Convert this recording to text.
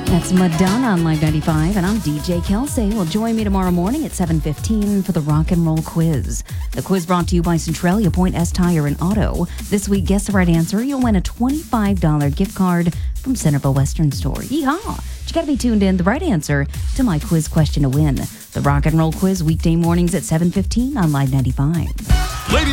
That's Madonna on Live 95, and I'm DJ Kelsey. Well, join me tomorrow morning at 7:15 for the Rock and Roll Quiz. The quiz brought to you by Centralia Point S Tire and Auto. This week, guess the right answer. You'll win a $25 gift card from Centerville Western Store. Yeehaw! But you got to be tuned in. The right answer to my quiz question to win. The Rock and Roll Quiz weekday mornings at 7:15 on Live 95.